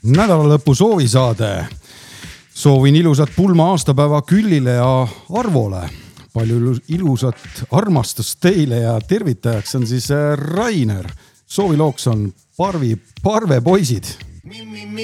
Nädalalõpu soovisaade. Soovin ilusat pulma aastapäeva Küllile ja Arvole. Palju ilusat armastust teile ja tervitajaks on siis Rainer. Soovilooks on Parvepoisid.